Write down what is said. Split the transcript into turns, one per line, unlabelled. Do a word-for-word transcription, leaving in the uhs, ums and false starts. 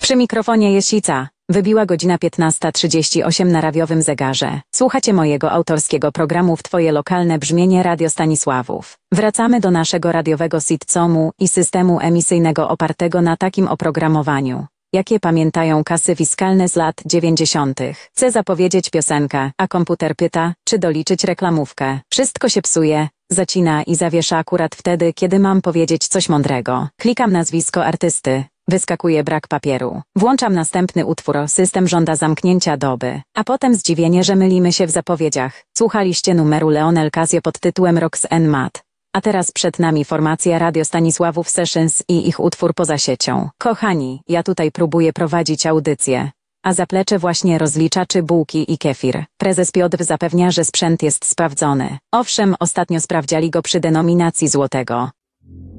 Przy mikrofonie Jesica. Wybiła godzina piętnasta trzydzieści osiem na radiowym zegarze. Słuchacie mojego autorskiego programu w Twoje lokalne brzmienie Radio Stanisławów. Wracamy do naszego radiowego sitcomu i systemu emisyjnego opartego na takim oprogramowaniu, jakie pamiętają kasy fiskalne z lat dziewięćdziesiątych. Chcę zapowiedzieć piosenkę, a komputer pyta, czy doliczyć reklamówkę. Wszystko się psuje, zacina i zawiesza akurat wtedy, kiedy mam powiedzieć coś mądrego. Klikam nazwisko artysty. Wyskakuje brak papieru. Włączam następny utwór, system żąda zamknięcia doby. A potem zdziwienie, że mylimy się w zapowiedziach. Słuchaliście numeru Leonel Casio pod tytułem Rocks and Mat. A teraz przed nami formacja Radio Stanisławów Sessions i ich utwór Poza siecią. Kochani, ja tutaj próbuję prowadzić audycję. A zaplecze właśnie rozliczaczy bułki i kefir. Prezes Piotr zapewnia, że sprzęt jest sprawdzony. Owszem, ostatnio sprawdziali go przy denominacji złotego.